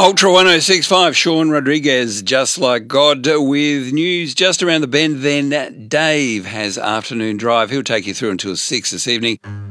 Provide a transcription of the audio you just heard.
Ultra 1065, Sean Rodriguez, Just Like God, with news just around the bend. Then Dave has Afternoon Drive. He'll take you through until 6 this evening.